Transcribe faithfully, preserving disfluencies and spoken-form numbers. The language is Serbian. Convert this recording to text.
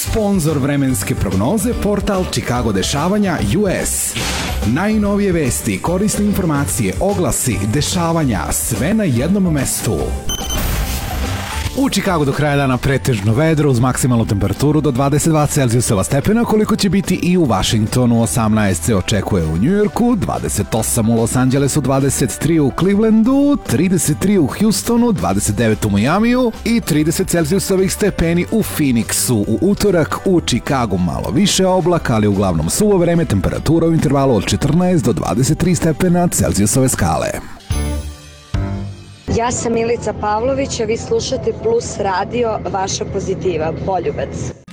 Sponzor vremenske prognoze portal Chicago dešavanja U S. Najnovije vesti, korisne informacije, oglasi, dešavanja, sve na jednom mestu. U Chicagu do kraja dana pretežno vedro uz maksimalnu temperaturu do dvadeset dva Celzijusova stepena, koliko će biti i u Washingtonu. osamnaest se očekuje u Njujorku, dvadeset osam u Los Angelesu, dvadeset tri u Clevelandu, trideset tri u Houstonu, dvadeset devet u Majamiju i trideset Celzijusovih stepeni u Phoenixu. U utorak u Chicagu malo više oblaka, ali uglavnom suvo vreme, temperatura u intervalu od četrnaest do dvadeset tri stepena Celzijusove skale. Ja sam Milica Pavlović, a vi slušate Plus radio, vaša pozitiva, Boljubac.